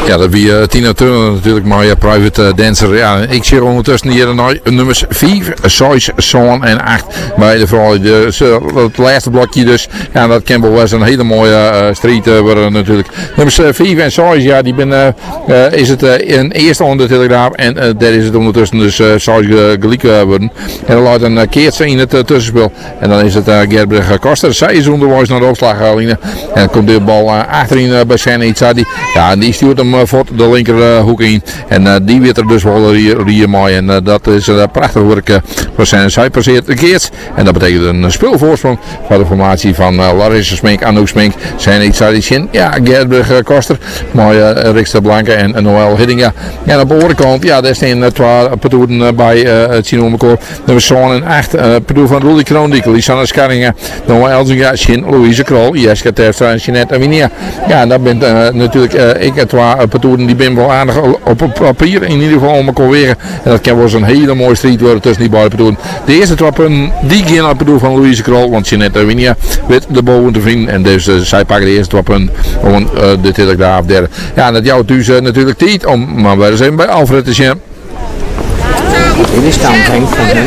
Ja, dat wie Tina Turner natuurlijk, maar Private Dancer. Ja, ik zie ondertussen hier nummers 5, 6, 7 en 8 bij de vrouwen. Dus het laatste blokje dus. Ja, dat kan wel eens een hele mooie strijd worden natuurlijk. Nummers 5 en 6, ja, die ben, is het in eerste onder de Telegraaf en daar is het ondertussen dus 6 gelijk worden. En dan laat een keertje in het tussenspel. En dan is het Gerbrug Koster. Zij is onderwijs naar de opslaglijnen. En dan komt de bal achterin bij Sen Itzadi. Ja, en die stuurt hem voor de linkerhoek in. En die weet er dus wel hier mooi. En dat is prachtig werk voor Sen. Zij passeert de keertje. En dat betekent een speelvoorsprong voor de formatie van Larissa Smink, Anouk Smink, Sen Itzadi, Shin. Ja, Gerbrug Koster. Mooie Rikster Blanke en Noël Hiddinga. Ja, en op de overkant, ja, daar staan 2 patoeren bij het Sinomekoor. Nummer 7 en 8. Patoer van Rudy Kroondikkel, Lisanne Skarringen, Noël Elzinga, Shin, Louise Krol, Jeske Terstra en Jeanette Avinia. Ja, en dat bent natuurlijk ik en 2 patoeren die ben wel aardig op papier in ieder geval om elkaar wegen. En dat kan wel eens een hele mooie strijd worden tussen die beide patoeren. De eerste 2 punten, die gaan op patoer van Louise Krol, want Jeanette Avinia weet de boven te vinden. En dus zij pakken de eerste 2 punten om de Telegraaf derde. Ja, en dat jouw dus natuurlijk tijd om maar weer eens even bij Alfred te zien. Dit is dan Henk van hem.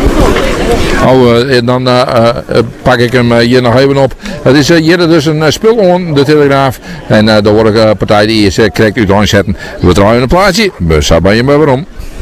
En dan pak ik hem hier nog even op. Het is hier dus een spul om de Telegraaf. En de vorige partij die is correct uit aanzetten. We draaien een plaatje. Dus daar ben je maar waarom.